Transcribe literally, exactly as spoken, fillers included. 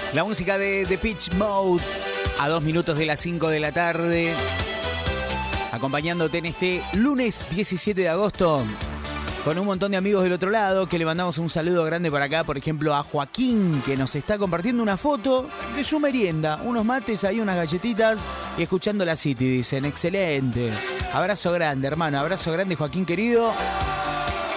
La música de The Pitch Mode a dos minutos de las cinco de la tarde. Acompañándote en este lunes diecisiete de agosto. Con un montón de amigos del otro lado que le mandamos un saludo grande para acá. Por ejemplo a Joaquín, que nos está compartiendo una foto de su merienda. Unos mates ahí, unas galletitas y escuchando la City, dicen. Excelente. Abrazo grande, hermano. Abrazo grande, Joaquín querido.